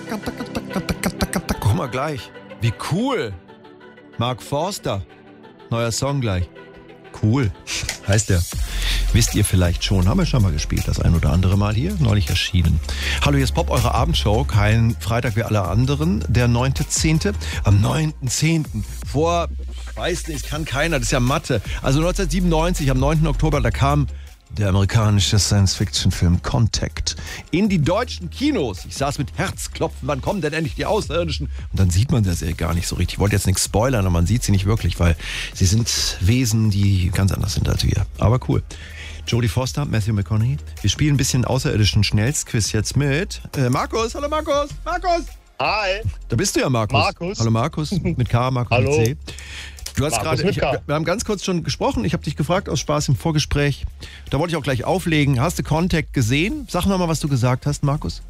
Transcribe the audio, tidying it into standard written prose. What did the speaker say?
Guck mal gleich. Wie cool. Mark Forster. Neuer Song gleich. Cool. Heißt der. Wisst ihr vielleicht schon. Haben wir schon mal gespielt, das ein oder andere Mal hier. Neulich erschienen. Hallo, hier ist Pop, eure Abendshow. Kein Freitag wie alle anderen. Der 9.10. Am 9.10. vor, weiß nicht, kann keiner, das ist ja Mathe. Also 1997, am 9. Oktober, da kam der amerikanische Science-Fiction-Film Contact in die deutschen Kinos. Ich saß mit Herzklopfen, wann kommen denn endlich die Außerirdischen? Und dann sieht man das ja gar nicht so richtig. Ich wollte jetzt nichts spoilern, aber man sieht sie nicht wirklich, weil sie sind Wesen, die ganz anders sind als wir. Aber cool. Jodie Foster, Matthew McConaughey. Wir spielen ein bisschen außerirdischen Schnellsquiz jetzt mit Markus. Hallo Markus. Markus. Hi. Da bist du ja, Markus. Markus. Hallo Markus. Mit K, Markus Hallo. mit C. Du hast Markus gerade, wir haben ganz kurz schon gesprochen. Ich habe dich gefragt aus Spaß im Vorgespräch. Da wollte ich auch gleich auflegen. Hast du Contact gesehen? Sag nochmal, was du gesagt hast, Markus.